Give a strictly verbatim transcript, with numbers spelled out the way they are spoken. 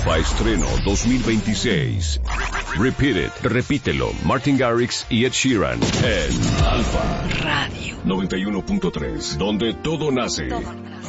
Alfa Estreno dos mil veintiséis. Repeat It, repítelo, Martin Garrix y Ed Sheeran en Alfa Radio noventa y uno punto tres, donde todo nace. Todo.